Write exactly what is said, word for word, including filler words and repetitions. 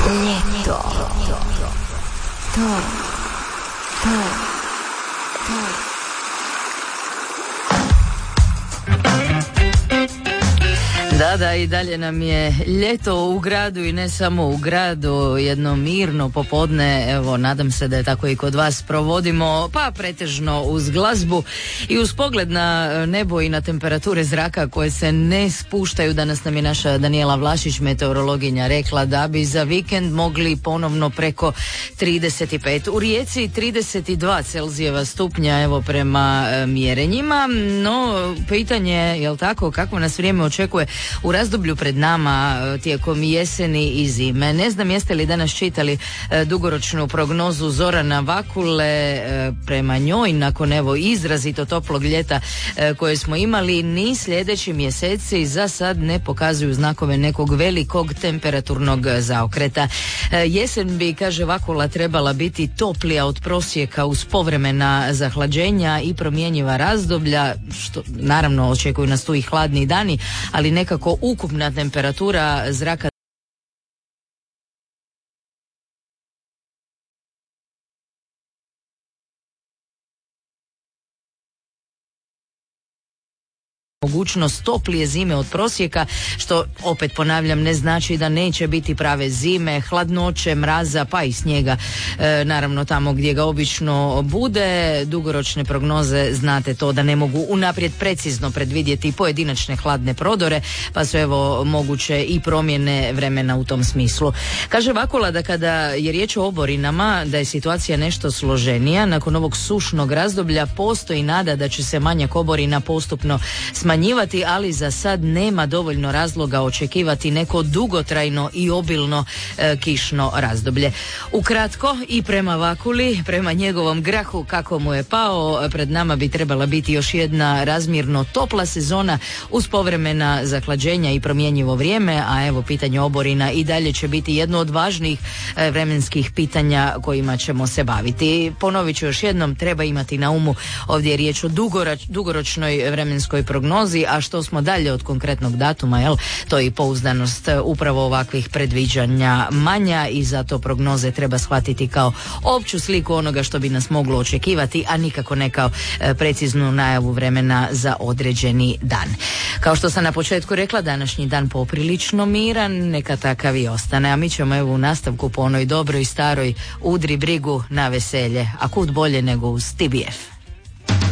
Ljeto. To. To. To. Da, da, i dalje nam je ljeto u gradu i ne samo u gradu, jedno mirno popodne, evo, nadam se da je tako i kod vas provodimo, pa pretežno uz glazbu i uz pogled na nebo i na temperature zraka koje se ne spuštaju. Danas nam je naša Danijela Vlašić, meteorologinja, rekla da bi za vikend mogli ponovno preko trideset pet. U Rijeci trideset dva Celzijeva stupnja, evo, prema e, mjerenjima, no pitanje je, jel tako, kako nas vrijeme očekuje u razdoblju pred nama tijekom jeseni i zime. Ne znam jeste li danas čitali e, dugoročnu prognozu Zorana Vakule, e, prema njoj nakon evo izrazito toplog ljeta e, koje smo imali, ni sljedeći mjeseci za sad ne pokazuju znakove nekog velikog temperaturnog zaokreta. E, jesen bi, kaže Vakula, trebala biti toplija od prosjeka uz povremena zahlađenja i promjenjiva razdoblja, što naravno očekuju nas tu i hladni dani, ali nekako ukupna temperatura zraka mogućnost toplije zime od prosjeka, što opet ponavljam ne znači da neće biti prave zime, hladnoće, mraza pa i snijega, e, naravno tamo gdje ga obično bude. Dugoročne prognoze, znate to da ne mogu unaprijed precizno predvidjeti pojedinačne hladne prodore, pa su evo moguće i promjene vremena u tom smislu. Kaže Vakula da kada je riječ o oborinama, da je situacija nešto složenija. Nakon ovog sušnog razdoblja postoji nada da će se manjak oborina postupno smanjivati, ali za sad nema dovoljno razloga očekivati neko dugotrajno i obilno e, kišno razdoblje. Ukratko, i prema Vakuli, prema njegovom grahu kako mu je pao, pred nama bi trebala biti još jedna razmjerno topla sezona uz povremena zahlađenja i promjenjivo vrijeme, a evo pitanje oborina i dalje će biti jedno od važnijih e, vremenskih pitanja kojima ćemo se baviti. Ponovit ću još jednom, treba imati na umu, ovdje je riječ o dugoroč, dugoročnoj vremenskoj prognozi, a što smo dalje od konkretnog datuma, jel, to je i pouzdanost upravo ovakvih predviđanja manja i zato prognoze treba shvatiti kao opću sliku onoga što bi nas moglo očekivati, a nikako ne kao e, preciznu najavu vremena za određeni dan. Kao što sam na početku rekla, današnji dan poprilično miran, neka takav i ostane, a mi ćemo evo u nastavku po onoj dobroj staroj udri brigu na veselje, a kud bolje nego uz T B F.